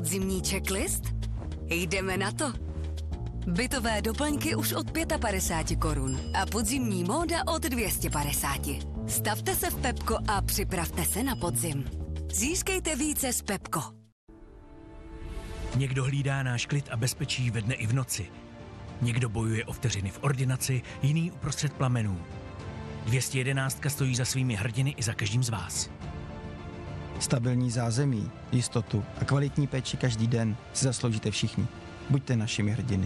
Podzimní checklist? Jdeme na to. Bytové doplňky už od 55 korun a podzimní móda od 250. Stavte se v Pepko a připravte se na podzim. Získejte více z Pepko. Někdo hlídá náš klid a bezpečí ve dne i v noci. Někdo bojuje o vteřiny v ordinaci, jiný uprostřed plamenů. 211 stojí za svými hrdiny i za každým z vás. Stabilní zázemí, jistotu a kvalitní péči každý den si zasloužíte všichni. Buďte našimi hrdiny.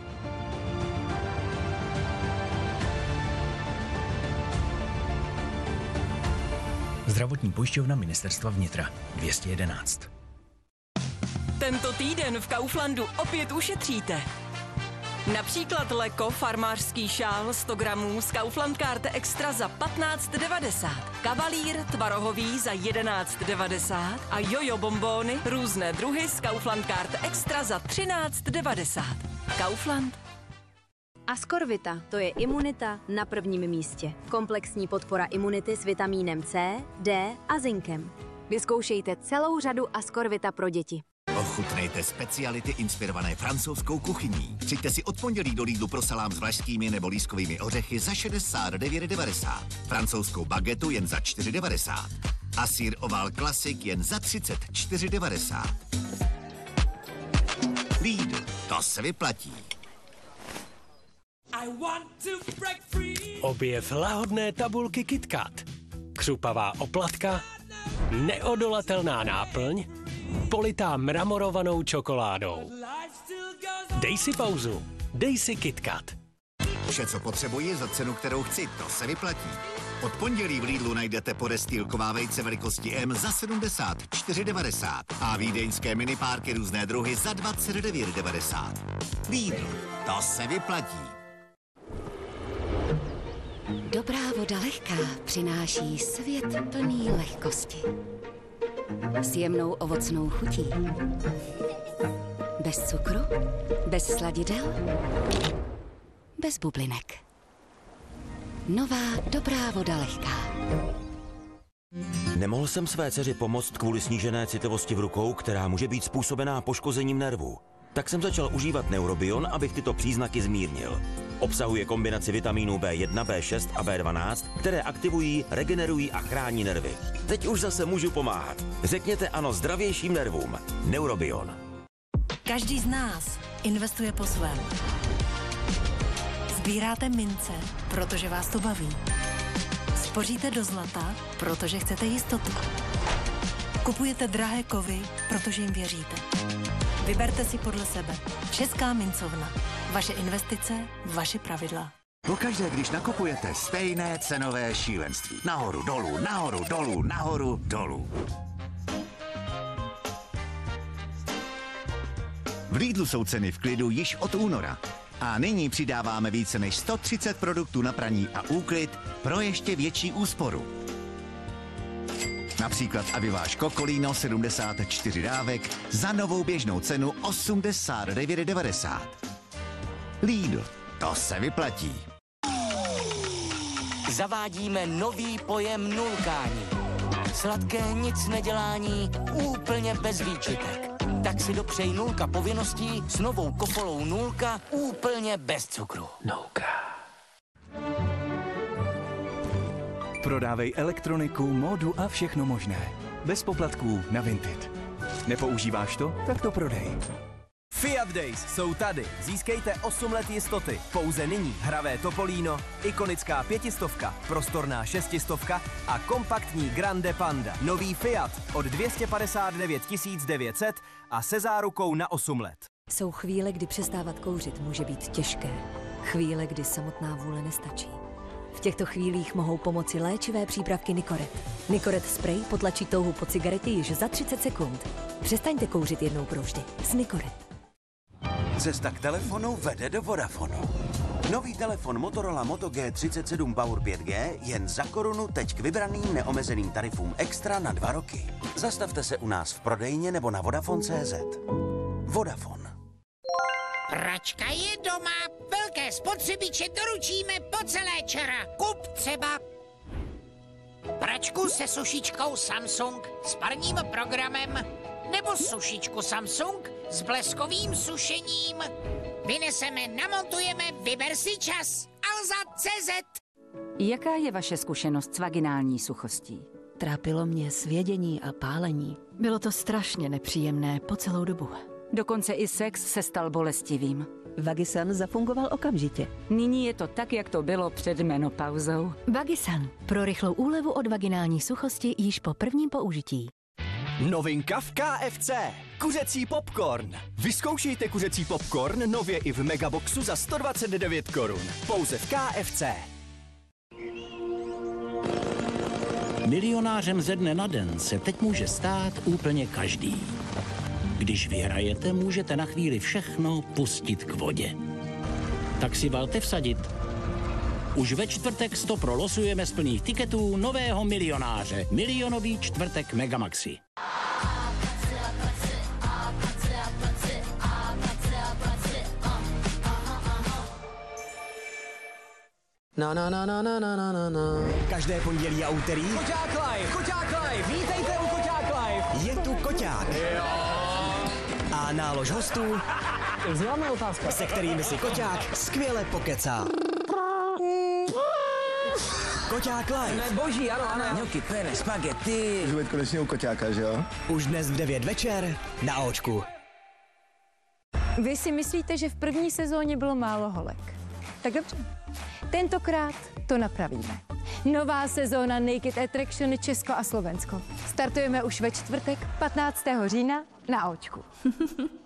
Zdravotní pojišťovna Ministerstva vnitra 211. Tento týden v Kauflandu opět ušetříte. Například Leko farmářský šál 100 gramů z Kaufland Card Extra za 15,90. Kavalír tvarohový za 11,90. A jojo bombóny různé druhy z Kaufland Card Extra za 13,90. Kaufland. Ascorvita, to je imunita na prvním místě. Komplexní podpora imunity s vitamínem C, D a zinkem. Vyzkoušejte celou řadu Ascorvita pro děti. Ochutnejte speciality inspirované francouzskou kuchyní. Přijďte si od pondělí do Lidlu pro salám s vlašskými nebo lískovými ořechy za 69,90. Francouzskou bagetu jen za 4,90. A sýr Oval Classic jen za 34,90. Lidl, to se vyplatí. Objev lahodné tabulky KitKat. Křupavá oplatka, neodolatelná náplň, politá mramorovanou čokoládou. Dej si pauzu, dej si KitKat. Vše, co potřebuji za cenu, kterou chci, to se vyplatí. Od pondělí v Lidlu najdete podestýlková vejce velikosti M za 74,90 a vídeňské minipárky různé druhy za 29,90. Lidl, to se vyplatí. Dobrá voda lehká přináší svět plný lehkosti. S jemnou ovocnou chutí. Bez cukru, bez sladidel, bez bublinek. Nová dobrá voda lehká. Nemohl jsem své dceři pomoct kvůli snížené citlivosti v rukou, která může být způsobená poškozením nervů. Tak jsem začal užívat Neurobion, abych tyto příznaky zmírnil. Obsahuje kombinaci vitamínů B1, B6 a B12, které aktivují, regenerují a chrání nervy. Teď už zase můžu pomáhat. Řekněte ano zdravějším nervům. Neurobion. Každý z nás investuje po svém. Sbíráte mince, protože vás to baví. Spoříte do zlata, protože chcete jistotu. Kupujete drahé kovy, protože jim věříte. Vyberte si podle sebe. Česká mincovna. Vaše investice, vaše pravidla. Pokaždé, když nakupujete, stejné cenové šílenství. Nahoru, dolů, nahoru, dolů, nahoru, dolů. V Lidlu jsou ceny v klidu již od února. A nyní přidáváme více než 130 produktů na praní a úklid pro ještě větší úsporu. Například Aviváš Kokolino 74 dávek za novou běžnou cenu 89,90. Lidl, to se vyplatí. Zavádíme nový pojem nulkání. Sladké nic nedělání, úplně bez výčitek. Tak si dopřej nulka povinností s novou Kofolou nulka, úplně bez cukru. Nouka. Prodávej elektroniku, módu a všechno možné. Bez poplatků na Vinted. Nepoužíváš to? Tak to prodej. Fiat Days jsou tady. Získejte 8 let jistoty. Pouze nyní hravé Topolino, ikonická 500, prostorná 600 a kompaktní Grande Panda. Nový Fiat od 259 900 a se zárukou na 8 let. Jsou chvíle, kdy přestávat kouřit může být těžké. Chvíle, kdy samotná vůle nestačí. V těchto chvílích mohou pomoci léčivé přípravky Nicoret. Nicoret spray potlačí touhu po cigarety již za 30 sekund. Přestaňte kouřit jednou provždy s Nicoret. Cesta k telefonu vede do Vodafonu. Nový telefon Motorola Moto G37 Power 5G jen za korunu teď k vybraným neomezeným tarifům extra na 2 roky. Zastavte se u nás v prodejně nebo na Vodafone.cz. Vodafone. Pračka je doma, velké spotřebiče doručíme po celé čara. Kup třeba pračku se sušičkou Samsung s parním programem nebo nebo sušičku Samsung s bleskovým sušením. Vyneseme, namontujeme, vyber si čas. Alza.cz. Jaká je vaše zkušenost s vaginální suchostí? Trápilo mě svědění a pálení. Bylo to strašně nepříjemné po celou dobu. Dokonce i sex se stal bolestivým. Vagisan zafungoval okamžitě. Nyní je to tak, jak to bylo před menopauzou. Vagisan. Pro rychlou úlevu od vaginální suchosti již po prvním použití. Novinka v KFC. Kuřecí popcorn. Vyzkoušejte kuřecí popcorn nově i v Megaboxu za 129 korun. Pouze v KFC. Milionářem ze dne na den se teď může stát úplně každý. Když vyhrajete, můžete na chvíli všechno pustit k vodě. Tak si valte vsadit. Už ve čtvrtek 100 prolosujeme z plných tiketů nového milionáře. Milionový čtvrtek Megamaxi. Každé pondělí a úterý Koťák Live! Koťák Live! Vítejte u Koťák Live! Je tu Koťák. Jo. A nálož hostů, známá otázka, se kterými si Koťák skvěle pokecá. Koťák Live! Boží, ano. Ňoky, pene, spaghetti. Už konečně u Koťáka, že jo? Už dnes v 9 večer na Očku. Vy si myslíte, že v první sezóně bylo málo holek. Tak dobře. Tentokrát to napravíme. Nová sezóna Naked Attraction Česko a Slovensko. Startujeme už ve čtvrtek 15. října na Očku.